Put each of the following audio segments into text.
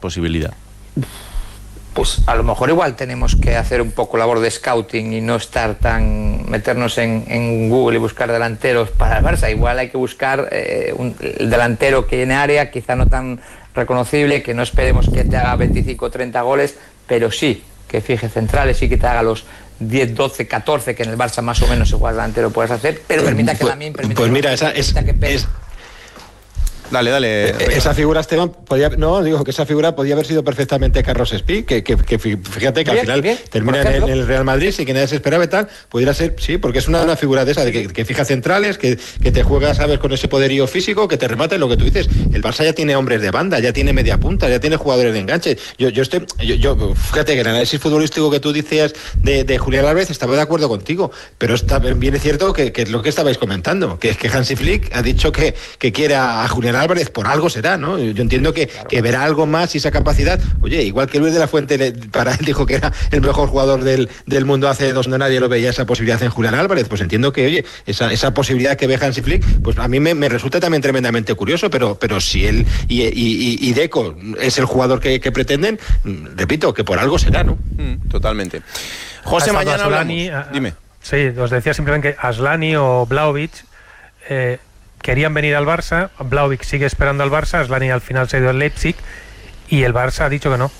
posibilidad. Pues a lo mejor igual tenemos que hacer un poco labor de scouting y no estar meternos en Google y buscar delanteros para el Barça. Igual hay que buscar el delantero que llene área, quizá no tan reconocible, que no esperemos que te haga 25 o 30 goles, pero sí que fije centrales y que te haga los 10, 12, 14 que en el Barça más o menos igual delantero puedes hacer, pero permita que también permita pues mira, Dale. Esa figura, Esteban, que esa figura podía haber sido perfectamente Carlos Espí, que fíjate que al final termina en el Real Madrid y que nadie se esperaba y tal, pudiera ser, sí, porque es una figura de esa, de que fija centrales, que te juega, sabes, con ese poderío físico, que te remata, lo que tú dices. El Barça ya tiene hombres de banda, ya tiene media punta, ya tiene jugadores de enganche. Yo fíjate que el análisis futbolístico que tú decías de Julián Álvarez, estaba de acuerdo contigo, pero bien es cierto que es lo que estabais comentando, que es que Hansi Flick ha dicho que quiere a Julián Álvarez, por algo será, ¿no? Yo entiendo que verá algo más y esa capacidad. Oye, igual que Luis de la Fuente para él dijo que era el mejor jugador del mundo hace 2 años, nadie lo veía esa posibilidad en Julián Álvarez, pues entiendo que, oye, esa posibilidad que ve Hansi Flick, pues a mí me resulta también tremendamente curioso, pero si él y Deco es el jugador que pretenden, repito, que por algo será, ¿no? Totalmente. José, mañana hablamos. Dime. Sí, os decía simplemente que Aslani o Vlahovic querían venir al Barça. Vlahovic sigue esperando al Barça, Aslani al final se ha ido al Leipzig y el Barça ha dicho que no.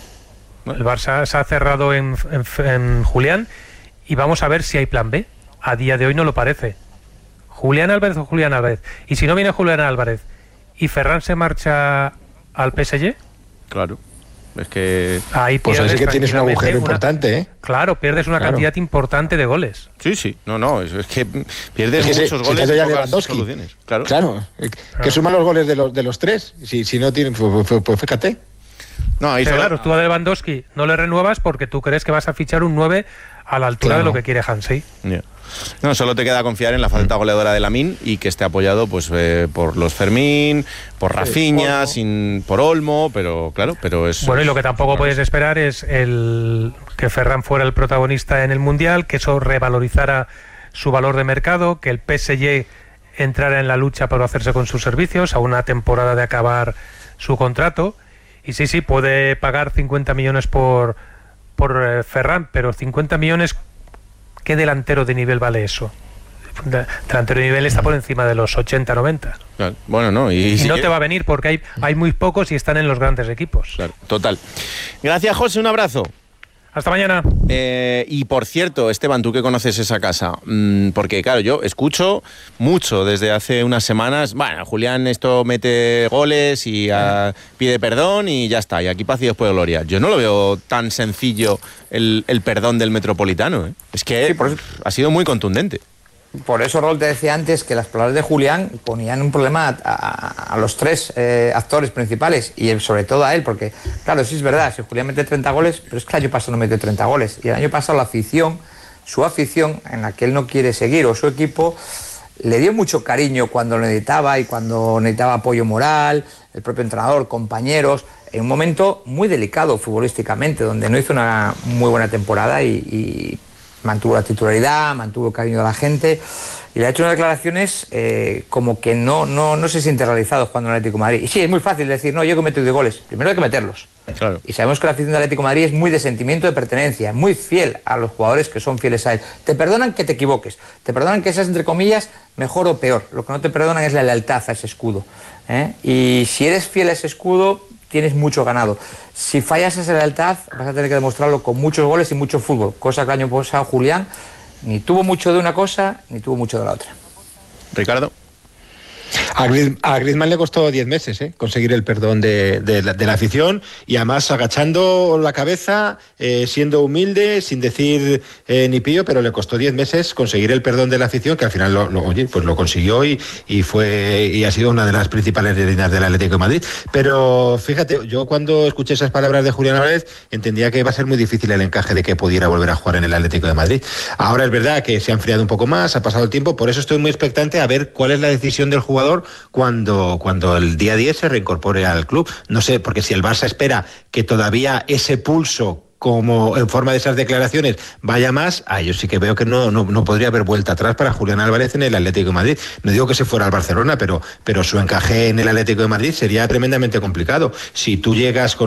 El Barça se ha cerrado en Julián y vamos a ver si hay plan B. A día de hoy no lo parece. Julián Álvarez o Julián Álvarez. Y si no viene Julián Álvarez y Ferran se marcha al PSG, claro. Es que ahí pues así que tienes un agujero importante, ¿eh? Claro, pierdes una cantidad importante de goles. Sí. No, es que pierdes muchos goles. Ya Lewandowski. Claro. Que suma los goles de los tres. Si no tienen, pues fíjate. No, ahí claro, tú a Lewandowski no le renuevas porque tú crees que vas a fichar un 9 a la altura de lo que quiere Hansi. Yeah. No, solo te queda confiar en la faceta goleadora de Lamine y que esté apoyado pues por los Fermín, por Rafinha, por Olmo, pero es... Bueno, y lo que tampoco puedes esperar es que Ferran fuera el protagonista en el Mundial, que eso revalorizara su valor de mercado, que el PSG entrara en la lucha para hacerse con sus servicios a una temporada de acabar su contrato. Y sí, puede pagar 50 millones por Ferran, pero 50 millones... ¿Qué delantero de nivel vale eso? Delantero de nivel está por encima de los 80, 90. Claro. Bueno, no. Y no te va a venir porque hay muy pocos y están en los grandes equipos. Claro, total. Gracias, José, un abrazo. Hasta mañana. Y por cierto, Esteban, tú que conoces esa casa, porque claro, yo escucho mucho desde hace unas semanas, bueno, Julián esto mete goles y pide perdón y ya está, y aquí paz y después gloria. Yo no lo veo tan sencillo el perdón del Metropolitano, ¿eh? Es que ha sido muy contundente. Por eso, Rol, te decía antes que las palabras de Julián ponían un problema a los tres actores principales y sobre todo a él, porque claro, sí es verdad, si Julián mete 30 goles, pero es que el año pasado no mete 30 goles y el año pasado su afición en la que él no quiere seguir o su equipo le dio mucho cariño cuando lo necesitaba y cuando necesitaba apoyo moral, el propio entrenador, compañeros, en un momento muy delicado futbolísticamente, donde no hizo una muy buena temporada y mantuvo la titularidad, mantuvo el cariño de la gente y le ha hecho unas declaraciones como que no se siente realizado jugando en el Atlético de Madrid. Y sí, es muy fácil decir, no, yo que meto 10 goles. Primero hay que meterlos. Claro. Y sabemos que la afición del Atlético de Madrid es muy de sentimiento de pertenencia, muy fiel a los jugadores que son fieles a él. Te perdonan que te equivoques, te perdonan que seas, entre comillas, mejor o peor. Lo que no te perdonan es la lealtad a ese escudo. Y si eres fiel a ese escudo, tienes mucho ganado. Si fallas esa lealtad, vas a tener que demostrarlo con muchos goles y mucho fútbol, cosa que el año pasado Julián ni tuvo mucho de una cosa ni tuvo mucho de la otra. Ricardo. A Griezmann le costó 10 meses conseguir el perdón de la afición y además agachando la cabeza, siendo humilde, sin decir ni pío, pero le costó 10 meses conseguir el perdón de la afición, que al final lo consiguió y ha sido una de las principales líneas del Atlético de Madrid. Pero fíjate, yo cuando escuché esas palabras de Julián Álvarez entendía que iba a ser muy difícil el encaje de que pudiera volver a jugar en el Atlético de Madrid. Ahora es verdad que se ha enfriado un poco más, ha pasado el tiempo, por eso estoy muy expectante a ver cuál es la decisión del jugador cuando el día 10 se reincorpore al club. No sé, porque si el Barça espera que todavía ese pulso, como en forma de esas declaraciones, vaya más, yo sí que veo que no podría haber vuelta atrás para Julián Álvarez en el Atlético de Madrid. No digo que se fuera al Barcelona, pero su encaje en el Atlético de Madrid sería tremendamente complicado. Si tú llegas con